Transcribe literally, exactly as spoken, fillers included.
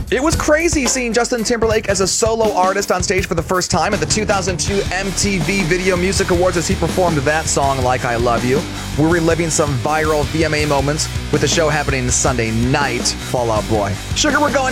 It was crazy seeing Justin Timberlake as a solo artist on stage for the first time at the two thousand two M T V Video Music Awards as he performed that song, Like I Love You. We're reliving some viral V M A moments with the show happening Sunday night. Fall Out Boy. Sugar, we're going